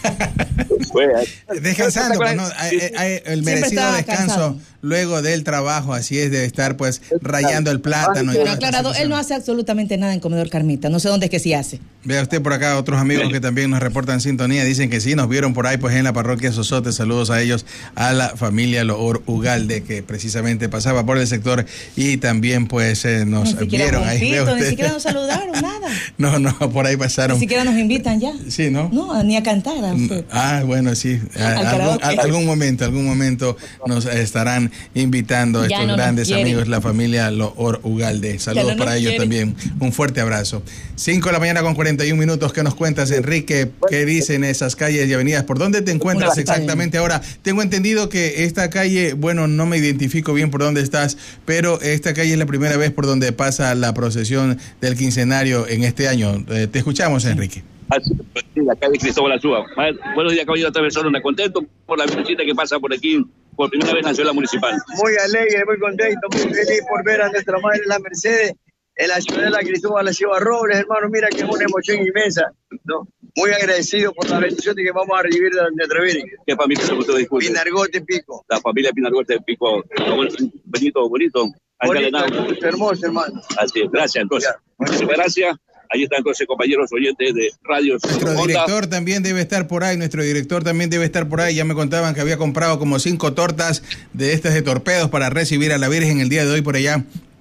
Descansando, pues, ¿no? Hay, hay el merecido descanso cansado. Luego del trabajo, así es, de estar pues rayando el plátano. Pero aclarado, él no hace absolutamente nada en Comedor Carmita, no sé dónde es que sí hace. Vea usted por acá otros amigos que también nos reportan sintonía, dicen que sí, nos vieron por ahí pues en la parroquia Sosote, saludos a ellos, a la familia Loor Ugalde, que precisamente pasaba por el sector y también pues eh, nos ni vieron ahí. Ni siquiera nos saludaron, nada. No, no, por ahí pasaron. Ni siquiera nos invitan ya. Sí, ¿no? No, ni a cantar a usted. Ah, bueno, sí. A, algún, a, algún momento, algún momento nos estarán invitando a estos no grandes amigos, la familia Loor Ugalde. Saludos no para ellos quiere. También. Un fuerte abrazo. cinco de la mañana con cuarenta y un minutos. ¿Qué nos cuentas, Enrique? ¿Qué dicen esas calles y avenidas? ¿Por dónde te encuentras exactamente ahora? Tengo entendido que esta calle, bueno, no me identifico bien por dónde estás, pero esta calle es la primera vez por donde pasa la procesión del quincenario en este año. Eh, te escuchamos, Enrique. La calle Cristóbal Azúa. Buenos días, caballero, otra persona. Contento por la visita que pasa por aquí por primera vez en la ciudad municipal. Muy alegre, muy contento, muy feliz por ver a nuestra madre la Mercedes en la ciudad de la Cristóbal Azúa Robles, hermano. Mira que es una emoción inmensa, ¿no? Muy agradecido por la bendición de que vamos a recibir de nuestra Virgen. ¿Qué familia se gustó? Disculpe. Pinargote Pico. La familia Pinargote Pico. Benito, bonito. Bonito, hermoso, hermano. Así es, gracias entonces. Muchísimas gracias. Ahí están entonces compañeros oyentes de Radio Nuestro Onda. director también debe estar por ahí, nuestro director también debe estar por ahí. Ya me contaban que había comprado como cinco tortas de estas de torpedos para recibir a la Virgen el día de hoy por allá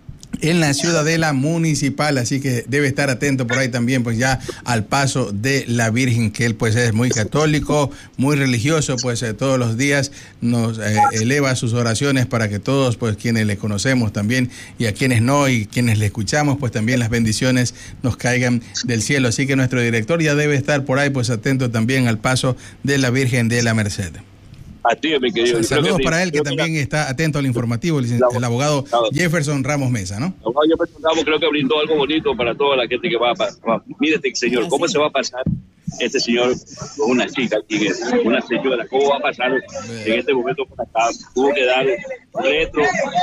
en la Ciudadela Municipal, así que debe estar atento por ahí también, pues ya al paso de la Virgen, que él pues es muy católico, muy religioso, pues eh, todos los días nos eh, eleva sus oraciones para que todos, pues quienes le conocemos también y a quienes no y quienes le escuchamos, pues también las bendiciones nos caigan del cielo. Así que nuestro director ya debe estar por ahí, pues atento también al paso de la Virgen de la Merced. A ti, mi querido. Saludos para él, que también está atento al informativo, el, el abogado Jefferson Ramos Mesa, ¿no? El abogado Jefferson Ramos creo que brindó algo bonito para toda la gente que va a pasar. Mire este señor, ¿cómo se va a pasar este señor con una chica, una señora? ¿Cómo va a pasar en este momento por acá? Tuvo que dar retro.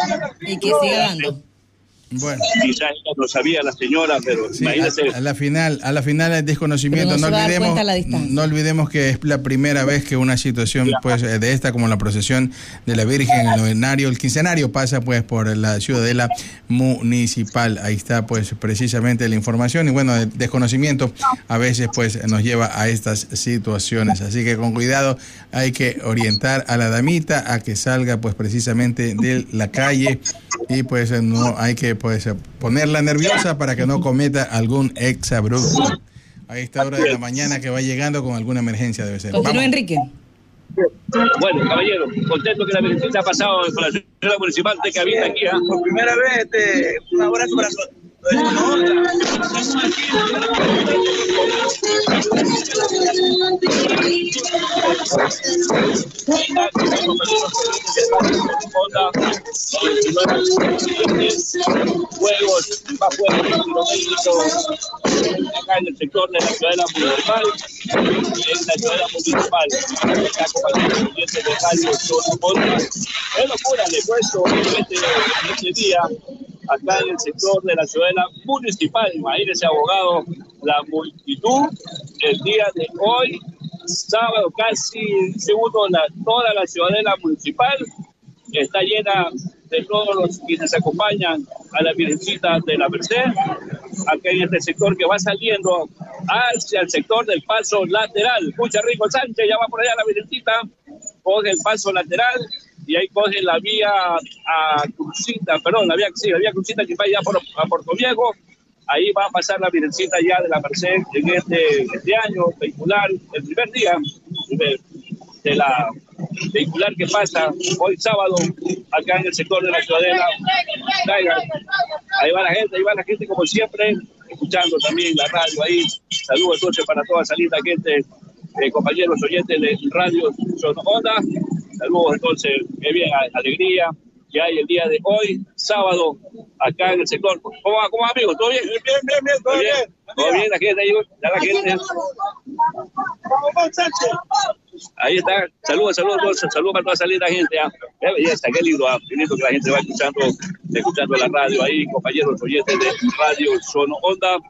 Y que siga dando. Bueno. Quizás ella no sabía, la señora, pero sí, imagínese. A, a la final, a la final el desconocimiento. No, no olvidemos, no olvidemos que es la primera vez que una situación pues de esta, como la procesión de la Virgen, el novenario, el quincenario, pasa pues por la Ciudadela Municipal. Ahí está pues precisamente la información y bueno, el desconocimiento a veces pues nos lleva a estas situaciones. Así que con cuidado hay que orientar a la damita a que salga pues precisamente de la calle y pues no hay que pues ponerla nerviosa para que no cometa algún exabrupto a esta hora de la mañana que va llegando con alguna emergencia, debe ser. Continúa, Enrique. Bueno, caballero, contento que la visita ha pasado por la ciudad municipal de que habita aquí. ¿eh? Por primera vez, este, un abrazo para todos. Juegos, más juegos acá en el sector de la ciudadela municipal, en la ciudadela municipal, acá con los clientes de radio, es locura, le he puesto este, este día acá en el sector de la ciudadela municipal. Imagínese, abogado, la multitud el día de hoy, sábado, casi segundo, la, toda la ciudadela municipal está llena de todos los quienes acompañan a la Virgencita de la Merced, acá en este sector que va saliendo hacia el sector del paso lateral. Escucha, Rico Sánchez, ya va por allá la Virgencita, coge el paso lateral y ahí coge la vía a Crucita, perdón, la vía, sí, la vía Crucita que va ya por, a Puerto Viejo. Ahí va a pasar la Virgencita ya de la Merced en este, este año vehicular, el primer día de, de la vehicular que pasa hoy sábado acá en el sector de la Ciudadela. Ahí va la gente, ahí va la gente como siempre, escuchando también la radio ahí. Saludos entonces para toda esa linda gente, eh, compañeros oyentes de Radio Sono Onda. Saludos entonces, qué bien, alegría que hay el día de hoy, sábado, acá en el sector. ¿Cómo va, cómo va, amigo? ¿Todo bien? Bien, bien, bien, todo bien. Todo bien, la gente ahí, ya la gente. Ahí está, saludos, saludos, saludos para toda esa linda gente. ¿Ah? Qué belleza, qué lindo, ah. Qué lindo que la gente va escuchando, escuchando la radio ahí, compañeros oyentes de Radio Sono Onda.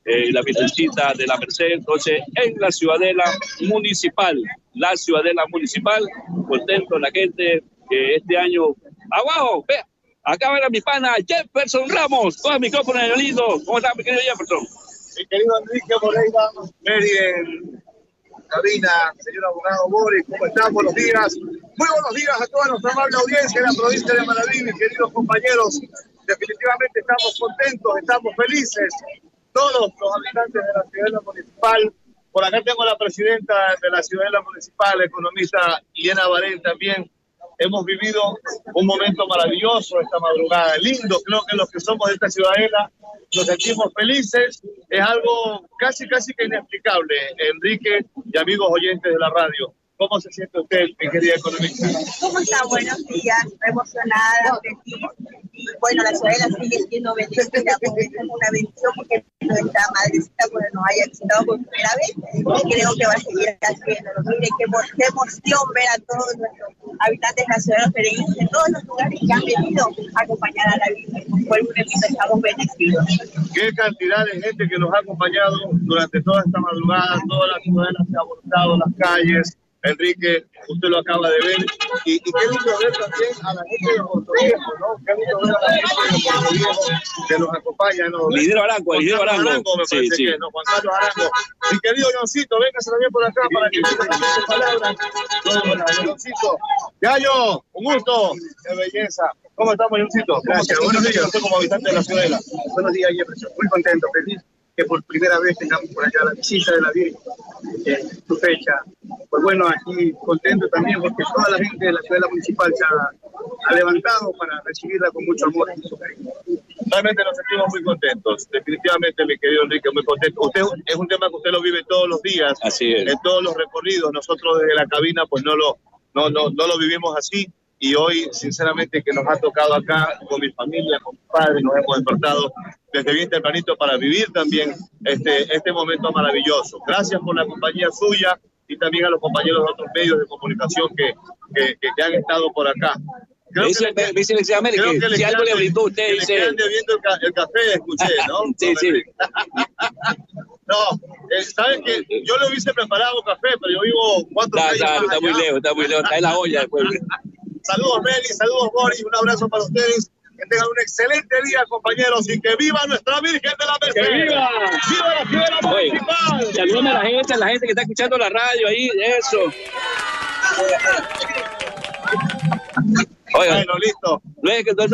eh, la Virgencita de la Merced, entonces en la Ciudadela Municipal, la Ciudadela Municipal, contento la gente que este año, abajo, vea, acá va mi pana Jefferson Ramos, con el micrófono en el lindo. ¿Cómo está mi querido Jefferson? Mi querido Enrique Moreira, Mary en cabina, señor abogado Boris, ¿cómo están? Buenos días. Muy buenos días a toda nuestra amable audiencia en la provincia de Manabí, mis queridos compañeros. Definitivamente estamos contentos, estamos felices, todos los habitantes de la Ciudadela Municipal. Por acá tengo a la presidenta de la Ciudadela Municipal, economista Ileana Barén también. Hemos vivido un momento maravilloso esta madrugada, lindo, creo que los que somos de esta ciudadela nos sentimos felices, es algo casi, casi que inexplicable. Enrique y amigos oyentes de la radio, ¿cómo se siente usted, mi querida economista? ¿Cómo está? Buenos días, emocionada, feliz. Y bueno, la ciudadela sigue siendo bendecida, porque es una bendición, porque nuestra madrecita pues, nos haya visitado por primera vez, y creo que va a seguir haciéndolo. Mire, qué, qué emoción ver a todos nuestros habitantes de la ciudad peregrinos de todos los lugares que han venido a acompañar a la Virgen. Por un repito, estamos bendecidos. Qué cantidad de gente que nos ha acompañado durante toda esta madrugada, toda la ciudadela se ha volcado las calles. Enrique, usted lo acaba de ver, y, y qué lindo ver también a la gente de Puerto Viejo, ¿no? Qué lindo ver a la gente de Puerto Viejo que nos acompaña, ¿no? Lidero Arango, Lidero Arango. Arango, me sí, parece sí. que, ¿no? Juan Carlos Arango. Mi querido Johncito, véngase también por acá para que diga sus palabras. Hola, Johncito. Yayo, un gusto. Qué belleza. ¿Cómo estamos, Johncito? Gracias, buenos días. Usted como habitante de la ciudadela. Buenos días, Jefferson. Muy contento, feliz que por primera vez tengamos por allá la visita de la Virgen en su fecha. Pues bueno, aquí contento también porque toda la gente de la ciudadela municipal se ha, ha levantado para recibirla con mucho amor y mucho cariño. Realmente nos sentimos muy contentos. Definitivamente, mi querido Enrique, muy contento. Usted es un tema que usted lo vive todos los días, así es, en todos los recorridos. Nosotros desde la cabina pues no lo, no, no, no lo vivimos así. Y hoy, sinceramente, que nos ha tocado acá con mi familia, con mi padre, nos hemos despertado desde bien tempranito para vivir también este, este momento maravilloso. Gracias por la compañía suya y también a los compañeros de otros medios de comunicación que, que, que, que han estado por acá. Creo dice, que, dice el América, creo que si algo le brindó usted, dice... Le quedan debiendo el, ca el café, escuché, ¿no? sí, sí. No, eh, ¿sabes qué? Yo le hubiese preparado café, pero yo vivo cuatro años Está, está muy lejos, está muy lejos, está en la olla después. Saludos, Meli, saludos, Boris, un abrazo para ustedes. Que tengan un excelente día, compañeros, y que viva nuestra Virgen de la Merced. ¡Que viva! ¡Viva la Ciudadela Municipal! Saludame a la gente, a la gente que está escuchando la radio ahí, eso. Oiga, bueno, listo. No es, no es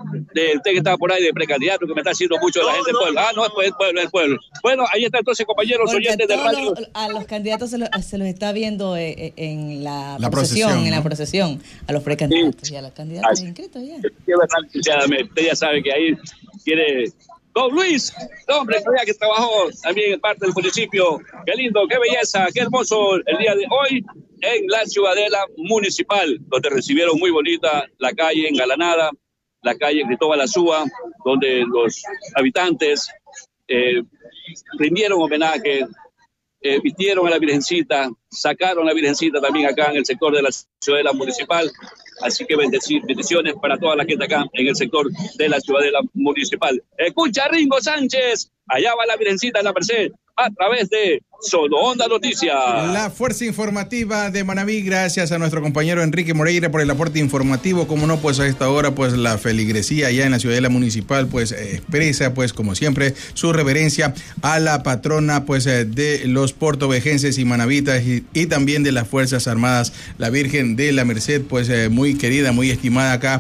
de usted que estaba por ahí de precandidato, que me está haciendo mucho de la no, gente del no, pueblo. Ah, no, es el pueblo, es el pueblo. Bueno, ahí está entonces, compañeros Porque oyentes de radio. Los, a los candidatos se los, se los está viendo eh, en la, la procesión, procesión, en ¿no? la procesión, a los precandidatos sí. y a los candidatos inscritos ya. ya. Usted ya sabe que ahí tiene don Luis, hombre, que trabajó también en parte del municipio. Qué lindo, qué belleza, qué hermoso el día de hoy en la Ciudadela Municipal, donde recibieron muy bonita la calle engalanada, la calle Cristóbal Azúa, donde los habitantes eh, rindieron homenaje, eh, vistieron a la Virgencita, sacaron a la Virgencita también acá en el sector de la Ciudadela Municipal. Así que bendiciones para toda la gente acá en el sector de la Ciudadela Municipal. Escucha Ringo Sánchez, allá va la Virgencita en la Merced, a través de Solo Onda Noticias. La fuerza informativa de Manabí, gracias a nuestro compañero Enrique Moreira por el aporte informativo. Como no, pues a esta hora, pues la feligresía allá en la Ciudadela Municipal, pues eh, expresa, pues como siempre, su reverencia a la patrona, pues eh, de los portovejenses y manabitas y, y también de las Fuerzas Armadas, la Virgen de la Merced, pues eh, muy querida, muy estimada acá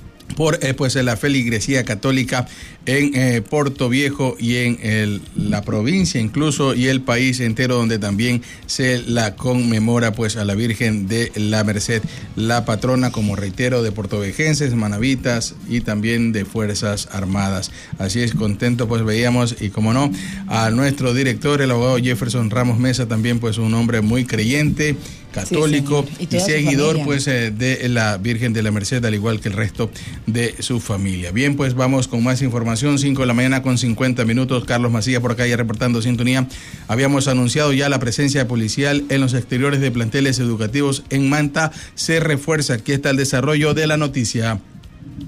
por eh, pues la feligresía católica en eh, Puerto Viejo y en el, la provincia incluso y el país entero, donde también se la conmemora pues a la Virgen de la Merced, la patrona, como reitero, de portovejenses, manabitas y también de Fuerzas Armadas. Así es, contento pues veíamos, y como no, a nuestro director, el abogado Jefferson Ramos Mesa, también pues un hombre muy creyente, católico, sí, y, y seguidor pues eh, de la Virgen de la Merced, al igual que el resto de su familia. Bien, pues vamos con más información. Cinco de la mañana con cincuenta minutos. Carlos Macías por acá ya reportando sintonía. Habíamos anunciado ya la presencia policial en los exteriores de planteles educativos en Manta. Se refuerza. Aquí está el desarrollo de la noticia.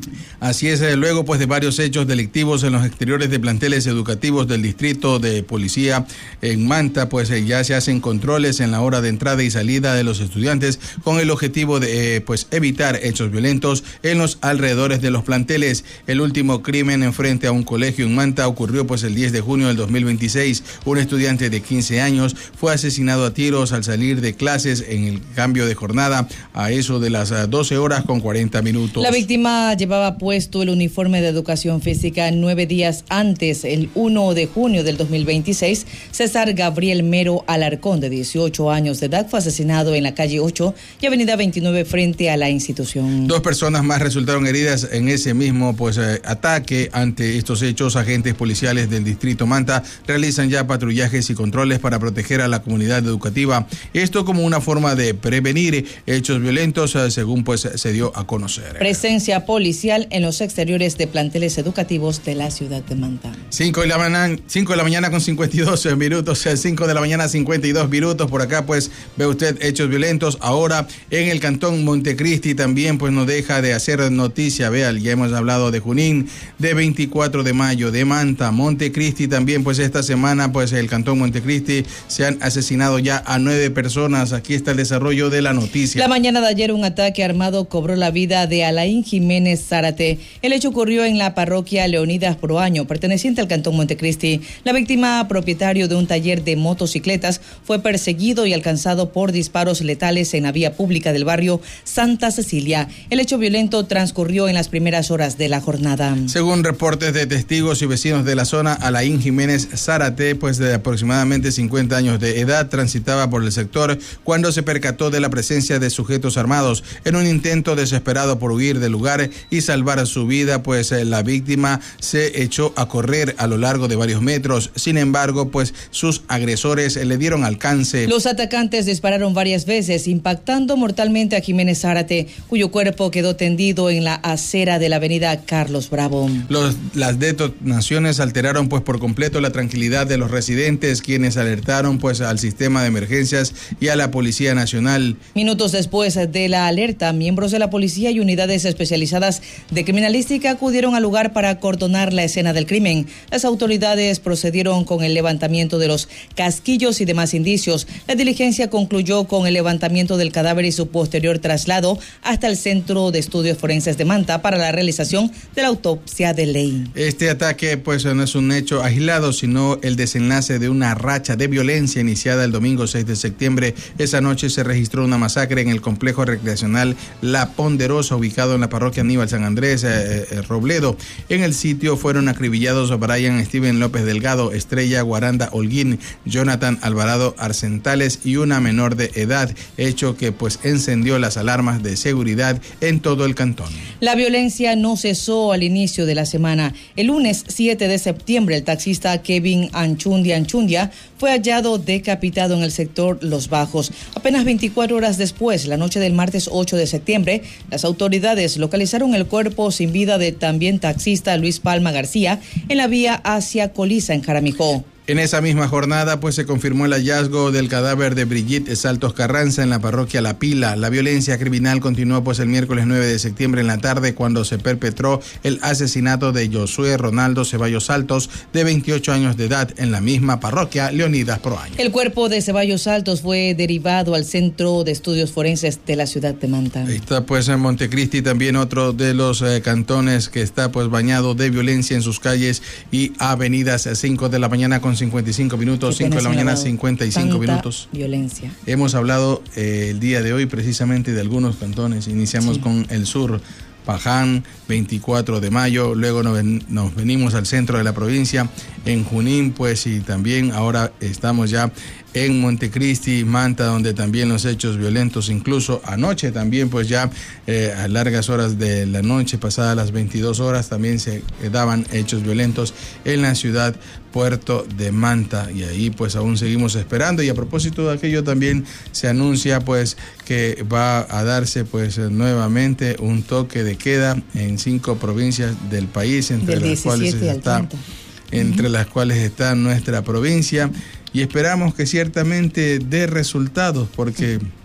Así es, luego pues de varios hechos delictivos en los exteriores de planteles educativos del distrito de policía en Manta, pues ya se hacen controles en la hora de entrada y salida de los estudiantes con el objetivo de eh, pues evitar hechos violentos en los alrededores de los planteles. El último crimen en frente a un colegio en Manta ocurrió pues el diez de junio del dos mil veintiséis. Un estudiante de quince años fue asesinado a tiros al salir de clases en el cambio de jornada a eso de las doce horas con cuarenta minutos. La víctima llevaba puesto el uniforme de educación física nueve días antes, el primero de junio del dos mil veintiséis. César Gabriel Mero Alarcón, de dieciocho años de edad, fue asesinado en la calle ocho y avenida veintinueve frente a la institución. Dos personas más resultaron heridas en ese mismo pues eh, ataque. Ante estos hechos, agentes policiales del distrito Manta realizan ya patrullajes y controles para proteger a la comunidad educativa. Esto como una forma de prevenir hechos violentos, eh, según pues se dio a conocer. Presencia policial en los exteriores de planteles educativos de la ciudad de Manta. cinco de la mañana, cinco de la mañana con cincuenta y dos minutos, cinco de la mañana cincuenta y dos minutos. Por acá pues ve usted hechos violentos. Ahora en el cantón Montecristi también pues no deja de hacer noticia. Vea, ya hemos hablado de Junín, de veinticuatro de mayo, de Manta, Montecristi también pues esta semana pues el cantón Montecristi se han asesinado ya a nueve personas. Aquí está el desarrollo de la noticia. La mañana de ayer un ataque armado cobró la vida de Alain Jiménez Zárate. El hecho ocurrió en la parroquia Leonidas Proaño, perteneciente al cantón Montecristi. La víctima, propietario de un taller de motocicletas, fue perseguido y alcanzado por disparos letales en la vía pública del barrio Santa Cecilia. El hecho violento transcurrió en las primeras horas de la jornada. Según reportes de testigos y vecinos de la zona, Alain Jiménez Zárate, pues de aproximadamente cincuenta años de edad, transitaba por el sector cuando se percató de la presencia de sujetos armados. En un intento desesperado por huir del lugar y salvar su vida, pues la víctima se echó a correr a lo largo de varios metros. Sin embargo, pues sus agresores le dieron alcance. Los atacantes dispararon varias veces, impactando mortalmente a Jiménez Zárate, cuyo cuerpo quedó tendido en la acera de la avenida Carlos Bravo. Los, las detonaciones alteraron pues por completo la tranquilidad de los residentes, quienes alertaron pues al sistema de emergencias y a la Policía Nacional. Minutos después de la alerta, miembros de la policía y unidades especializadas de criminalística acudieron al lugar para acordonar la escena del crimen. Las autoridades procedieron con el levantamiento de los casquillos y demás indicios. La diligencia concluyó con el levantamiento del cadáver y su posterior traslado hasta el Centro de Estudios Forenses de Manta para la realización de la autopsia de ley. Este ataque pues no es un hecho aislado, sino el desenlace de una racha de violencia iniciada el domingo seis de septiembre. Esa noche se registró una masacre en el complejo recreacional La Ponderosa, ubicado en la parroquia Aníbal San Andrés, eh, eh, Robledo. En el sitio fueron acribillados Brian Steven López Delgado, Estrella Guaranda Holguín, Jonathan Alvarado Arcentales y una menor de edad, hecho que pues encendió las alarmas de seguridad en todo el cantón. La violencia no cesó al inicio de la semana. El lunes siete de septiembre, el taxista Kevin Anchundia Anchundia fue hallado decapitado en el sector Los Bajos. Apenas veinticuatro horas después, la noche del martes ocho de septiembre, las autoridades localizaron el cuerpo sin vida de también taxista Luis Palma García en la vía hacia Coliza, en Jaramijó. En esa misma jornada, pues se confirmó el hallazgo del cadáver de Brigitte Saltos Carranza en la parroquia La Pila. La violencia criminal continuó pues el miércoles nueve de septiembre en la tarde, cuando se perpetró el asesinato de Josué Ronaldo Ceballos Saltos, de veintiocho años de edad, en la misma parroquia Leonidas Proaño. El cuerpo de Ceballos Saltos fue derivado al Centro de Estudios Forenses de la ciudad de Manta. Ahí está pues en Montecristi, también otro de los eh, cantones que está pues bañado de violencia en sus calles y avenidas. cinco de la mañana con cincuenta y cinco minutos, cinco de la mañana cincuenta y cinco minutos. Violencia. Hemos hablado eh, el día de hoy precisamente de algunos cantones. Iniciamos sí. con el sur, Paján, veinticuatro de mayo, luego nos, ven, nos venimos al centro de la provincia, en Junín, pues, y también ahora estamos ya en Montecristi, Manta, donde también los hechos violentos, incluso anoche también, pues ya eh, a largas horas de la noche, pasadas las veintidós horas, también se daban hechos violentos en la ciudad Puerto de Manta, y ahí pues aún seguimos esperando. Y a propósito de aquello, también se anuncia pues que va a darse pues nuevamente un toque de queda en cinco provincias del país, entre las cuales está entre uh-huh. las cuales está nuestra provincia, y esperamos que ciertamente dé resultados, porque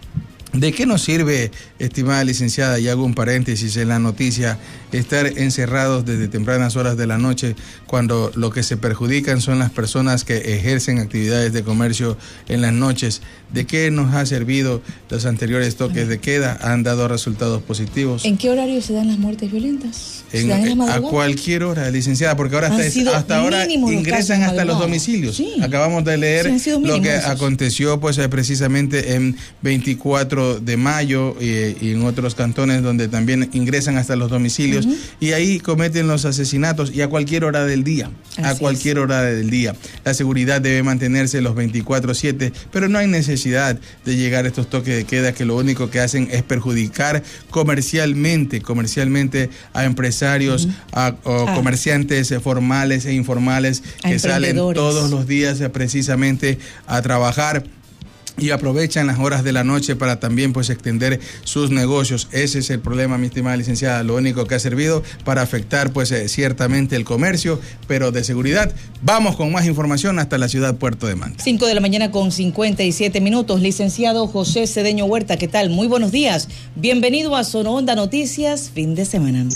¿De qué nos sirve, estimada licenciada, y hago un paréntesis en la noticia, estar encerrados desde tempranas horas de la noche cuando lo que se perjudican son las personas que ejercen actividades de comercio en las noches? ¿De qué nos ha servido los anteriores toques de queda? ¿Han dado resultados positivos? ¿En qué horario se dan las muertes violentas? ¿Se En, dan en la a madrugada? cualquier hora, licenciada, porque ahora hasta, hasta ahora ingresan hasta los domicilios. Sí. Acabamos de leer sí, lo que esos. aconteció pues precisamente en veinticuatro de mayo y, y en otros cantones donde también ingresan hasta los domicilios uh-huh. y ahí cometen los asesinatos y a cualquier hora del día, Así a cualquier es. hora del día. La seguridad debe mantenerse los veinticuatro siete, pero no hay necesidad de llegar a estos toques de queda que lo único que hacen es perjudicar comercialmente, comercialmente a empresarios, uh-huh. a, a comerciantes formales e informales que salen todos los días precisamente a trabajar y aprovechan las horas de la noche para también pues extender sus negocios. Ese es el problema, mi estimada licenciada, lo único que ha servido para afectar pues eh, ciertamente el comercio, pero de seguridad. Vamos con más información hasta la ciudad Puerto de Manta. cinco de la mañana con cincuenta y siete minutos. Licenciado José Cedeño Huerta, ¿qué tal? Muy buenos días. Bienvenido a Sono Onda Noticias, fin de semana.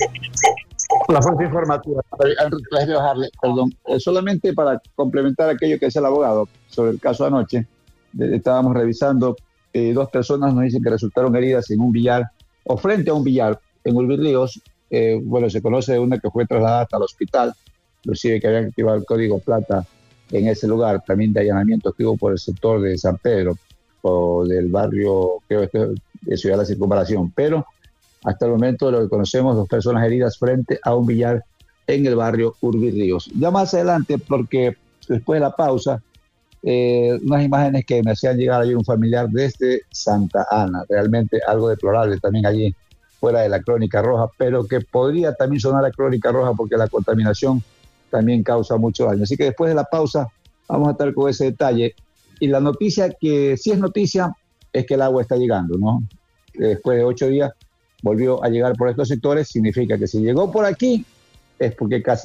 La fuente informativa, perdón, eh, solamente para complementar aquello que dice el abogado sobre el caso de anoche. De, estábamos revisando, eh, dos personas nos dicen que resultaron heridas en un billar o frente a un billar en Urbirríos. Eh, bueno, se conoce de una que fue trasladada hasta el hospital, inclusive que habían activado el código plata en ese lugar, también de allanamiento que hubo por el sector de San Pedro o del barrio, creo que de Ciudad de la Circunvalación, pero hasta el momento de lo que conocemos, dos personas heridas frente a un billar en el barrio Urbirríos. Ya más adelante, porque después de la pausa, eh, unas imágenes que me hacían llegar allí un familiar desde Santa Ana, realmente algo deplorable también allí fuera de la Crónica Roja, pero que podría también sonar la Crónica Roja porque la contaminación también causa mucho daño. Así que después de la pausa vamos a estar con ese detalle. Y la noticia que sí es noticia es que el agua está llegando, ¿no? Después de ocho días volvió a llegar por estos sectores, significa que si llegó por aquí es porque casi